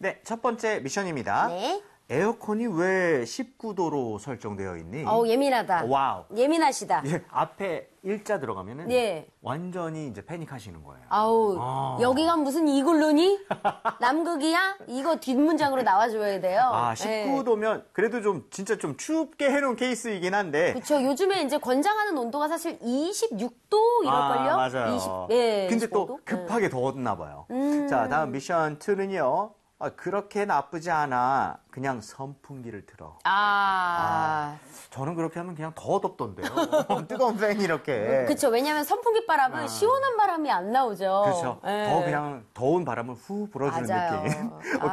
네, 첫 번째 미션입니다. 네. 에어컨이 왜 19도로 설정되어 있니? 예민하다. 와우. 예민하시다. 예, 앞에 일자 들어가면은 예. 완전히 이제 패닉하시는 거예요. 여기가 무슨 이글루니? 남극이야? 이거 뒷문장으로 나와줘야 돼요. 19도면 그래도 좀 진짜 좀 춥게 해놓은 케이스이긴 한데. 그렇죠. 요즘에 이제 권장하는 온도가 사실 26도 이럴걸요? 맞아요. 예. 근데 25도? 또 급하게 더웠나 봐요. 자, 다음 미션 2는요. 그렇게 나쁘지 않아. 그냥 선풍기를 틀어. 저는 그렇게 하면 그냥 더 덥던데요. 뜨거운 팬이 이렇게. 그렇죠. 왜냐하면 선풍기 바람은 시원한 바람이 안 나오죠. 그렇죠. 예. 더 그냥 더운 바람을 후 불어주는 맞아요. 느낌.